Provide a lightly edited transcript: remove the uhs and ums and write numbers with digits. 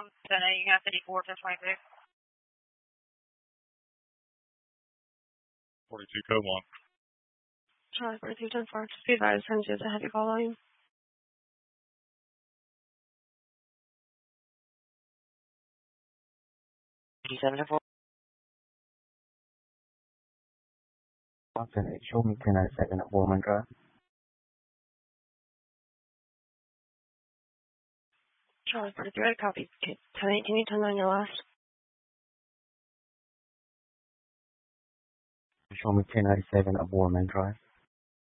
10 you got 54, 1026. 42 code 1. Charlie 42, 10 4. Just be advised, sends you a heavy call volume. Show me 1097 at Borman Drive. Charlie 43, I copy. 1018, you 10 on your last. Show me 1097 at Borman Drive.